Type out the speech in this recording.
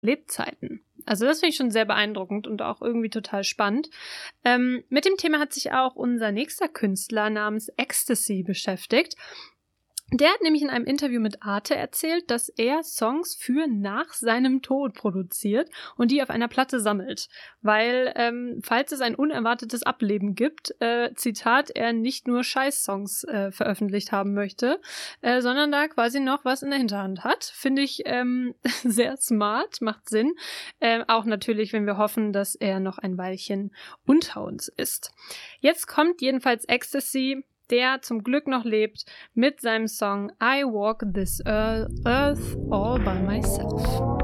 Lebzeiten. Also das finde ich schon sehr beeindruckend und auch irgendwie total spannend. Mit dem Thema hat sich auch unser nächster Künstler namens Ecstasy beschäftigt. Der hat nämlich in einem Interview mit Arte erzählt, dass er Songs für nach seinem Tod produziert und die auf einer Platte sammelt. Weil, falls es ein unerwartetes Ableben gibt, Zitat, er nicht nur Scheiß-Songs veröffentlicht haben möchte, sondern da quasi noch was in der Hinterhand hat. Finde ich sehr smart, macht Sinn. Auch natürlich, wenn wir hoffen, dass er noch ein Weilchen unter uns ist. Jetzt kommt jedenfalls Ecstasy, der zum Glück noch lebt, mit seinem Song I Walk This Earth All By Myself.